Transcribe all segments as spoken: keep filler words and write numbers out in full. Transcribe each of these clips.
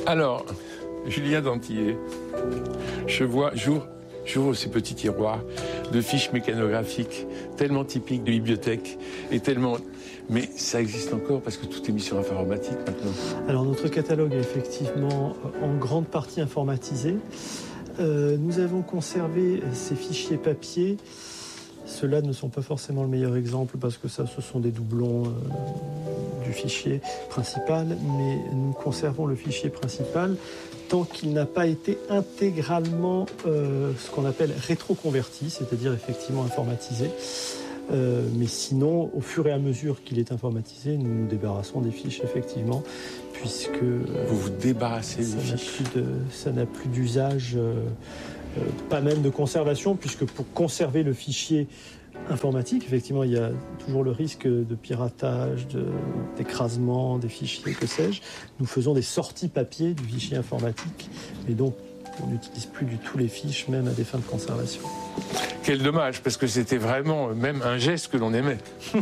Alors, Julien Dantillet, je vois, j'ouvre, j'ouvre ces petits tiroirs de fiches mécanographiques tellement typiques de bibliothèque et tellement... Mais ça existe encore parce que tout est mis sur informatique maintenant. Alors notre catalogue est effectivement en grande partie informatisé. Euh, nous avons conservé ces fichiers papier. Ceux-là ne sont pas forcément le meilleur exemple parce que ça, ce sont des doublons euh, du fichier principal, mais nous conservons le fichier principal tant qu'il n'a pas été intégralement euh, ce qu'on appelle rétroconverti, c'est-à-dire effectivement informatisé. Euh, mais sinon, au fur et à mesure qu'il est informatisé, nous nous débarrassons des fiches, effectivement, puisque... Euh, vous vous débarrassez des fiches de, ça n'a plus d'usage, euh, euh, pas même de conservation, puisque pour conserver le fichier informatique, effectivement, il y a toujours le risque de piratage, de, d'écrasement des fichiers, que sais-je. Nous faisons des sorties papier du fichier informatique, et donc on n'utilise plus du tout les fiches, même à des fins de conservation. Quel dommage, parce que c'était vraiment même un geste que l'on aimait.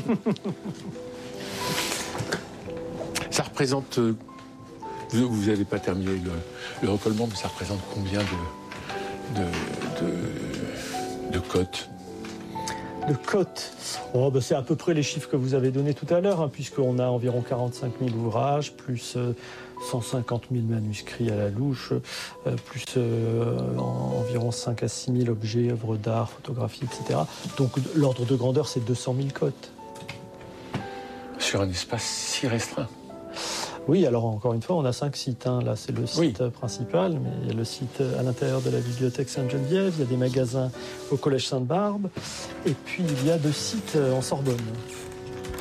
Ça représente... Vous n'avez pas terminé le, le recollement, mais ça représente combien de, de, de, de cotes? De cotes, oh, ben c'est à peu près les chiffres que vous avez donnés tout à l'heure, hein, puisqu'on a environ quarante-cinq mille ouvrages, plus euh, cent cinquante mille manuscrits à la louche, euh, plus euh, en, environ cinq à six mille objets, œuvres d'art, photographies, et cetera. Donc l'ordre de grandeur, c'est deux cent mille cotes. Sur un espace si restreint. Oui, alors encore une fois, on a cinq sites. Hein. Là, c'est le site oui. principal, mais il y a le site à l'intérieur de la bibliothèque Sainte-Geneviève, il y a des magasins au Collège Sainte-Barbe, et puis il y a deux sites en Sorbonne.